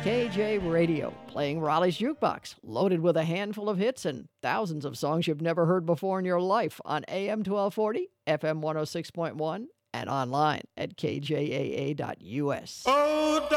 KJ Radio, playing Raleigh's Jukebox, loaded with a handful of hits and thousands of songs you've never heard before in your life on AM 1240, FM 106.1, and online at kjaa.us. Oh,